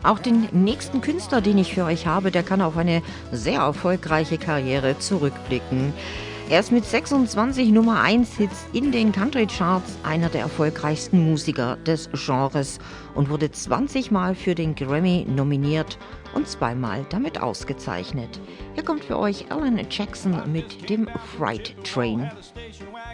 Auch den nächsten Künstler, den ich für euch habe, der kann auf eine sehr erfolgreiche Karriere zurückblicken. Er ist mit 26 Nummer 1 Hits in den Country Charts einer der erfolgreichsten Musiker des Genres und wurde 20 Mal für den Grammy nominiert und zweimal damit ausgezeichnet. Hier kommt für euch Alan Jackson mit dem Freight Train.